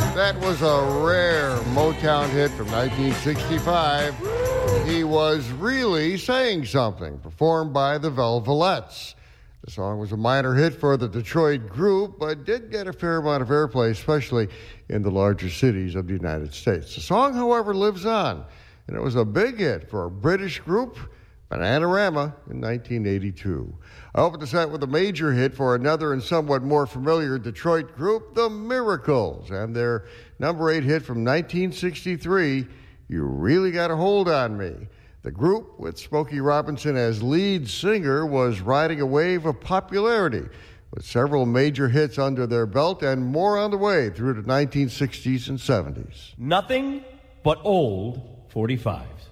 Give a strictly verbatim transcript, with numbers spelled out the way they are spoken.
That was a rare Motown hit from nineteen sixty-five. He Was Really Saying Something, performed by the Velvelettes. The song was a minor hit for the Detroit group, but did get a fair amount of airplay, especially in the larger cities of the United States. The song, however, lives on, and it was a big hit for a British group, Bananarama, in nineteen eighty-two. I opened the set with a major hit for another and somewhat more familiar Detroit group, The Miracles, and their number eight hit from nineteen sixty-three, You Really Got a Hold on Me. The group, with Smokey Robinson as lead singer, was riding a wave of popularity, with several major hits under their belt and more on the way through the nineteen sixties and seventies. Nothing but old forty-fives.